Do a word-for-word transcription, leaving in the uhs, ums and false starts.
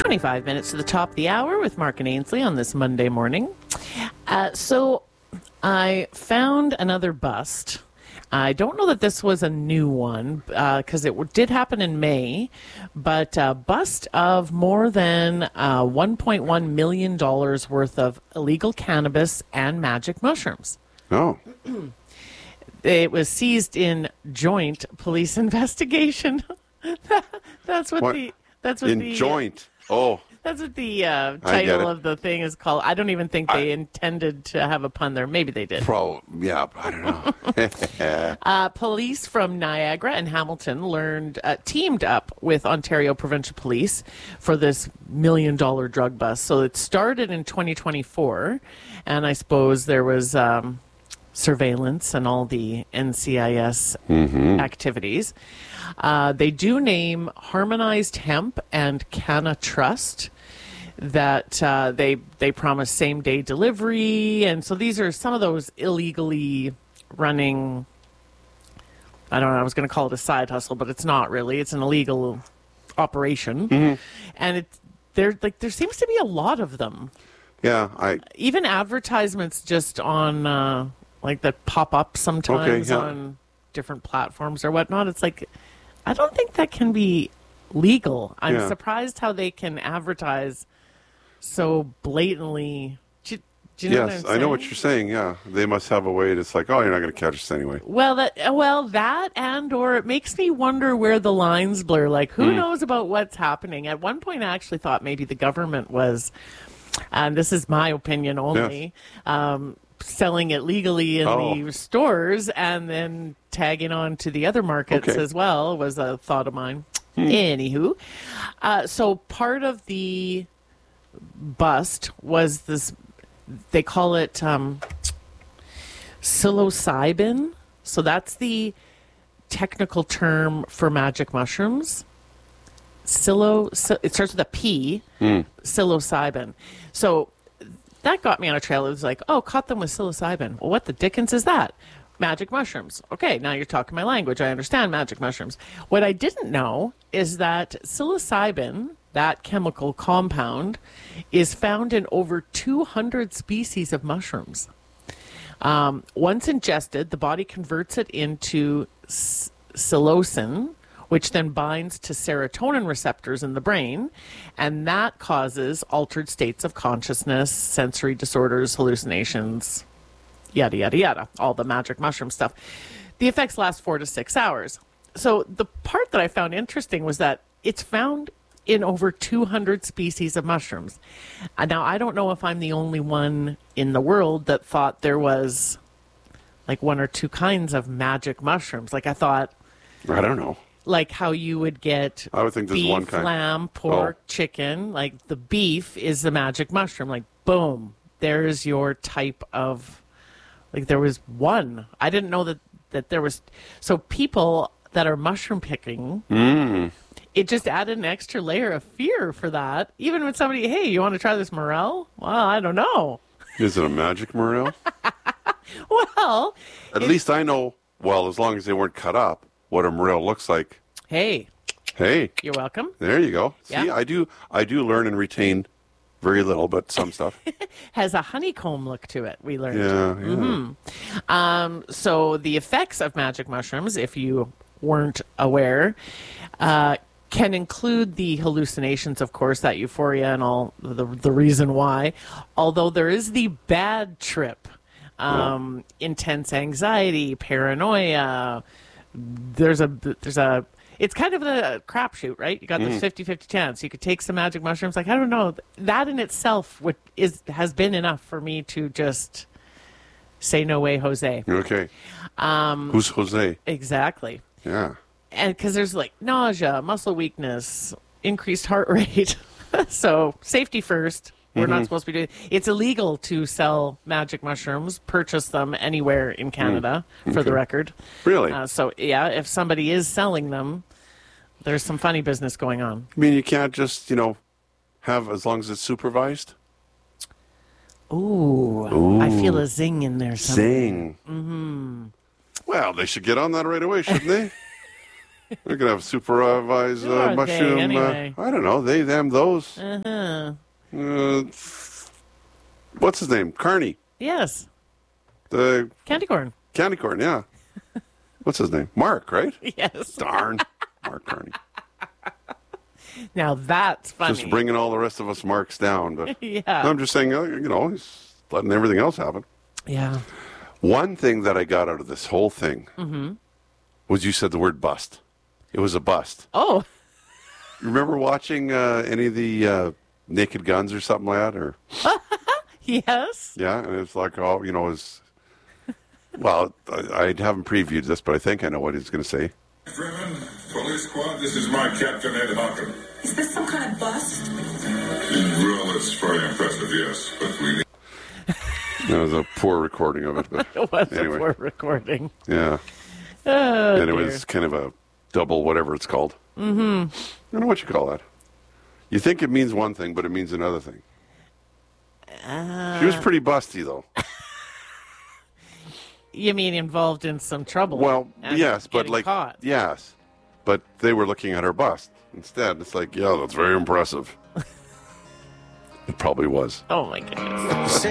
twenty-five minutes to the top of the hour with Mark and Ainsley on this Monday morning. Uh, so I found another bust. I don't know that this was a new one because uh, it w- did happen in May, but a bust of more than uh, one point one million dollars worth of illegal cannabis and magic mushrooms. Oh. It was seized in joint police investigation. That's what, What? the that's what In the joint. Oh. That's what the uh, I get title it. of the thing is called. I don't even think they I- intended to have a pun there. Maybe they did. Pro. Yeah, I don't know. Uh, police from Niagara and Hamilton learned uh, teamed up with Ontario Provincial Police for this million dollar drug bust. So it started in twenty twenty-four, and I suppose there was um, surveillance and all the N C I S activities. Uh, they do name Harmonized Hemp and Canna Trust that uh, they they promise same day delivery, and so these are some of those illegally running. I don't know. I was going to call it a side hustle, but it's not really. It's an illegal operation, and it's there. Like there seems to be a lot of them. Yeah, I. Even advertisements just on uh, like that pop up sometimes Okay, yeah. on different platforms or whatnot. It's like I don't think that can be legal. I'm Yeah. surprised how they can advertise so blatantly. Do you, do you know Yes, what I'm I know what saying? you're saying. Yeah, they must have a way. It's like, oh, you're not going to catch us anyway. Well, that well that and or it makes me wonder where the lines blur. Like, who knows about what's happening? At one point, I actually thought maybe the government was, and this is my opinion only, um, selling it legally in Oh. the stores and then tagging on to the other markets Okay. as well was a thought of mine. Anywho, uh, so part of the bust was this. They call it um, psilocybin. So that's the technical term for magic mushrooms. Psilo, it starts with a P, psilocybin. So that got me on a trail. It was like, oh, caught them with psilocybin. Well, what the dickens is that? Magic mushrooms. Okay, now you're talking my language. I understand magic mushrooms. What I didn't know is that psilocybin, that chemical compound, is found in over two hundred species of mushrooms. Um, once ingested, the body converts it into s- psilocin, which then binds to serotonin receptors in the brain, and that causes altered states of consciousness, sensory disorders, hallucinations, yada, yada, yada, all the magic mushroom stuff. The effects last four to six hours. So the part that I found interesting was that it's found in over two hundred species of mushrooms. Uh, now, I don't know if I'm the only one in the world that thought there was like one or two kinds of magic mushrooms. Like I thought, I don't know. like how you would get I would think there's beef, one kind. lamb, pork, Oh. chicken. Like the beef is the magic mushroom. Like boom, there's your type of. Like there was one. I didn't know that that there was. So people that are mushroom picking, Mm. it just added an extra layer of fear for that. Even when somebody, hey, you want to try this morel? Well, I don't know. Is it a magic morel? Well, At It- least I know, well, as long as they weren't cut up, what a morel looks like. hey, Hey, you're welcome. there you go. See, Yeah. I do I do learn and retain very little, but some stuff. Has a honeycomb look to it, we learned. Yeah, yeah. Mm-hmm. Um, so the effects of magic mushrooms, if you weren't aware, uh, can include the hallucinations, of course, that euphoria and all the, the reason why. Although there is the bad trip, um, intense anxiety, paranoia. There's a there's a it's kind of a crapshoot, right? You got this fifty-fifty chance. You could take some magic mushrooms. Like I don't know, that in itself would is has been enough for me to just say no way, Jose. Okay. Um, Who's Jose? exactly. Yeah. And because there's like nausea, muscle weakness, increased heart rate. So safety first. We're not supposed to be doing. It's illegal to sell magic mushrooms. Purchase them anywhere in Canada, for the record. Really? Uh, so yeah, if somebody is selling them, there's some funny business going on. I mean, you can't just, you know, have as long as it's supervised? Ooh, I feel a zing in there. Somewhere. Zing. Mm-hmm. Well, they should get on that right away, shouldn't they? They're going to have supervised Who uh, are they, mushroom. anyway? Uh, I don't know. They, them, those. Uh-huh. Uh, what's his name? Carney. Yes. The Candy corn. candy corn, yeah. What's his name? Mark, right? Yes. Darn. Mark Carney. Now that's funny. Just bringing all the rest of us Marks down. But Yeah. I'm just saying, uh, you know, he's letting everything else happen. Yeah. One thing that I got out of this whole thing Mm-hmm. was you said the word bust. It was a bust. Oh. You remember watching uh, any of the uh, Naked Guns or something like that? Or Yes. yeah, and it's like, oh, you know, it's well, I, I haven't previewed this, but I think I know what he's going to say. Driven, police squad, this is my Captain Ed Hawken. Is this some kind of bust? In drill, it's very impressive, yes, but we need... That was a poor recording of it. But It was anyway. a poor recording. Yeah. Oh, And it dear. was kind of a double whatever it's called. Mm-hmm. I don't know what you call that. You think it means one thing, but it means another thing. Uh, She was pretty busty, though. You mean involved in some trouble? Well, and yes, but getting like, caught. yes. But they were looking at her bust instead. It's like, yeah, that's very impressive. It probably was. Oh my goodness.